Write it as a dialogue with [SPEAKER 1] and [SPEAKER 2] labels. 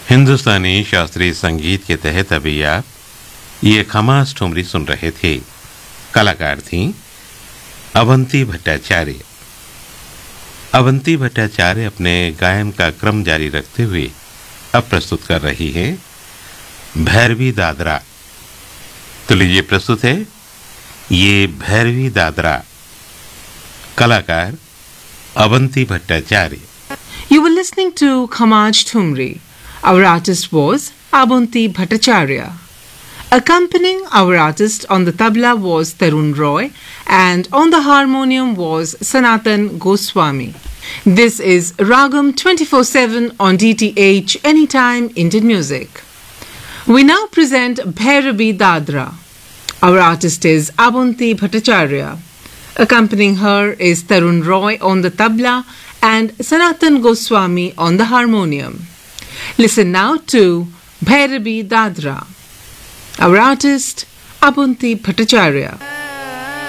[SPEAKER 1] हिंदुस्तानी शास्त्रीय संगीत के तहत अभी आप ये खमास ठुमरी सुन रहे थे। कलाकार थी अवंती भट्टाचार्य। अवंती भट्टाचार्य अपने गायन का क्रम जारी रखते हुए अब प्रस्तुत कर रही हैं भैरवी दादरा। तो लीजिए प्रस्तुत है ये भैरवी दादरा। कलाकार Avanti Bhattacharya.
[SPEAKER 2] You were listening to Khamaj Thumri. Our artist was Abunti Bhattacharya. Accompanying our artist on the tabla was Tarun Roy and on the harmonium was Sanatan Goswami. This is Ragam 24/7 on DTH Anytime Indian Music. We now present Bhairavi Dadra. Our artist is Abunti Bhattacharya. Accompanying her is Tarun Roy on the tabla and Sanatan Goswami on the harmonium. Listen now to Bhairavi Dadra. Our artist, Abunti Bhattacharya.